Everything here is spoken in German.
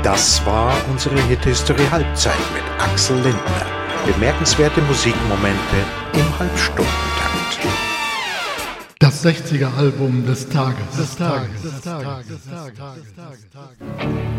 Das war unsere Hit-History Halbzeit mit Axel Lindner. Bemerkenswerte Musikmomente im Halbstundentakt. Das 60er Album des Tages.